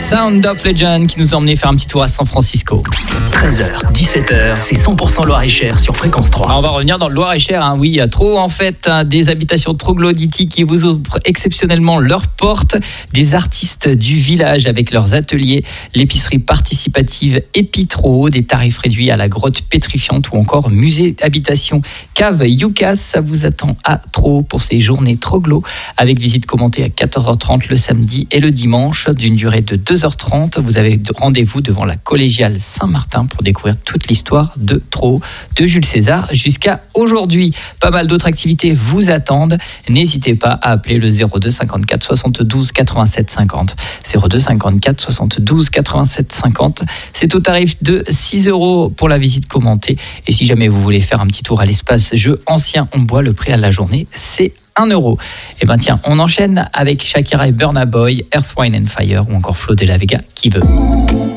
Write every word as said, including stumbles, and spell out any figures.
Sound of Legend qui nous a emmené faire un petit tour à San Francisco. treize heures, dix-sept heures, c'est cent pour cent Loir-et-Cher sur Fréquence trois. Alors on va revenir dans le Loir-et-Cher. Hein. Oui, il y a trop en fait hein, des habitations troglodytiques qui vous ouvrent exceptionnellement leurs portes. Des artistes du village avec leurs ateliers, l'épicerie participative Épitro, des tarifs réduits à la grotte pétrifiante ou encore musée habitation cave Youkas. Ça vous attend à Trot pour ces journées troglo avec visite commentée à quatorze heures trente le samedi et le dimanche d'une durée de deux heures trente. Vous avez rendez-vous devant la collégiale Saint-Martin pour découvrir toute l'histoire de Trot, de Jules César jusqu'à aujourd'hui. Pas mal d'autres activités vous attendent. N'hésitez pas à appeler le zéro deux cinquante-quatre soixante-douze quatre-vingt-sept cinquante. zéro deux cinquante-quatre soixante-douze quatre-vingt-sept cinquante. C'est au tarif de six euros pour la visite commentée. Et si jamais vous voulez faire un petit tour à l'espace jeu ancien on boit, le prix à la journée, c'est un euro. Et ben tiens, on enchaîne avec Shakira et Burna Boy, Earth, Wine and Fire ou encore Flo de la Vega qui veut.